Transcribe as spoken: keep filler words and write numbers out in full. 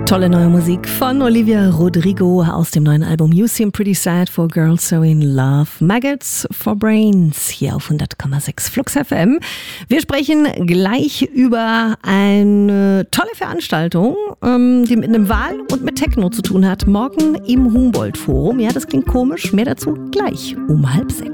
Tolle neue Musik von Olivia Rodrigo aus dem neuen Album You Seem Pretty Sad for Girls So in Love. Maggots for Brains hier auf hundert Komma sechs Flux F M. Wir sprechen gleich über eine tolle Veranstaltung, die mit einem Wahl und mit Techno zu tun hat. Morgen im Humboldt Forum. Ja, das klingt komisch. Mehr dazu gleich um halb sechs.